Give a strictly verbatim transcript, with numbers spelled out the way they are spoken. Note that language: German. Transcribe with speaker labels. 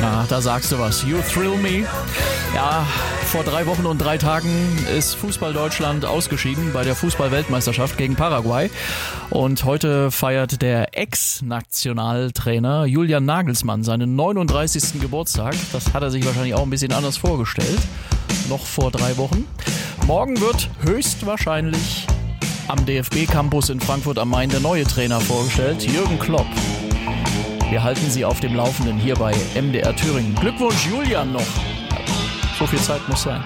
Speaker 1: Ah, da sagst du was. You thrill me. Ja, vor drei Wochen und drei Tagen ist Fußball Deutschland ausgeschieden bei der Fußball-Weltmeisterschaft gegen Paraguay. Und heute feiert der Ex-Nationaltrainer Julian Nagelsmann seinen neununddreißigsten Geburtstag. Das hat er sich wahrscheinlich auch ein bisschen anders vorgestellt. Noch vor drei Wochen. Morgen wird höchstwahrscheinlich am D F B-Campus in Frankfurt am Main der neue Trainer vorgestellt, Jürgen Klopp. Wir halten Sie auf dem Laufenden hier bei M D R Thüringen. Glückwunsch Julian noch. So viel Zeit muss sein.